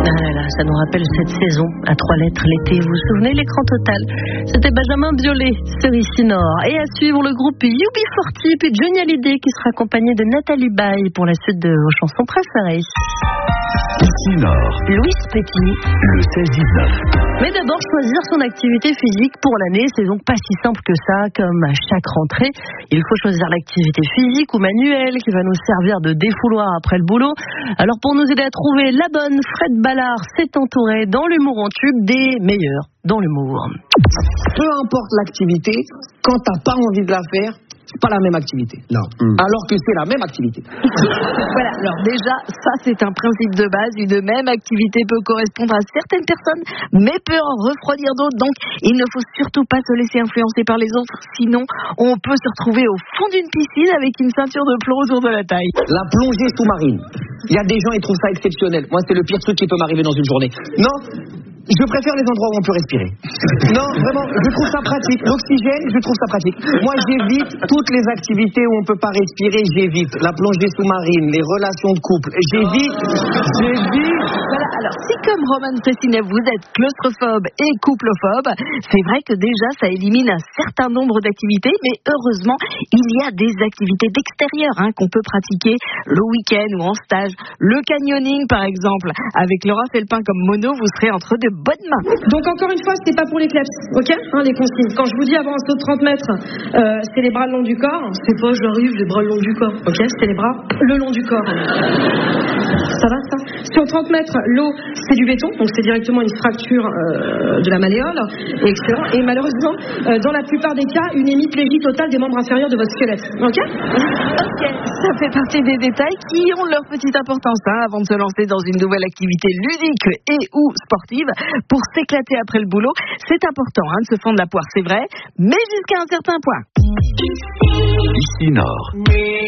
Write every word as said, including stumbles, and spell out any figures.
Ah là, ça nous rappelle cette saison à trois lettres l'été. Vous vous souvenez, l'écran total? C'était Benjamin Biolay sur Ici Nord. Et à suivre le groupe U B quarante puis Johnny Hallyday qui sera accompagné de Nathalie Baye pour la suite de vos chansons préférées. Ici Nord. Louis Petit. Le seize dix-neuf. Mais d'abord, choisir son activité physique pour l'année, c'est donc pas si simple que ça, comme à chaque rentrée. Il faut choisir l'activité physique ou manuelle qui va nous servir de défouloir après le boulot. Alors pour nous aider à trouver la bonne, Fred Ballard s'est entouré dans l'humour en tube des meilleurs dans l'humour. Peu importe l'activité, quand t'as pas envie de la faire, c'est pas la même activité. Non. Mmh. Alors que c'est la même activité. Voilà, alors déjà, ça c'est un principe de base. Une même activité peut correspondre à certaines personnes, mais peut en refroidir d'autres. Donc, il ne faut surtout pas se laisser influencer par les autres. Sinon, on peut se retrouver au fond d'une piscine avec une ceinture de plomb autour de la taille. La plongée sous-marine. Il y a des gens, ils trouvent ça exceptionnel. Moi, c'est le pire truc qui peut m'arriver dans une journée. Non, je préfère les endroits où on peut respirer. Non, vraiment, je trouve ça pratique. L'oxygène, je trouve ça pratique. Moi, j'évite toutes les activités où on peut pas respirer. J'évite la plongée sous-marine, les relations de couple. J'évite, j'évite. Voilà, alors si comme Roman Fressinet, vous êtes claustrophobe et couplephobe, c'est vrai que déjà, ça élimine un certain nombre d'activités, mais heureusement, il y a des activités d'extérieur hein, qu'on peut pratiquer le week-end ou en stage. Le canyoning, par exemple, avec Laura Felpin comme mono, vous serez entre de bonnes mains. Donc encore une fois, c'est pas pour les kleps, ok hein, les consignes. Quand je vous dis avant un saut de trente mètres, euh, c'est les bras le long du corps. C'est pas j'arrive, les bras le long du corps, ok? C'est les bras le long du corps. Ça va ça? Sur trente mètres, l'eau, c'est du béton, donc c'est directement une fracture euh, de la malléole, et excellent. Et malheureusement, euh, dans la plupart des cas, une hémiplégie totale des membres inférieurs de votre squelette, ok? Ok, ça fait partie des détails qui ont leur petite importance hein, avant de se lancer dans une nouvelle activité ludique et ou sportive. Pour s'éclater après le boulot, c'est important hein, de se fendre la poire, c'est vrai, mais jusqu'à un certain point. Ici Nord.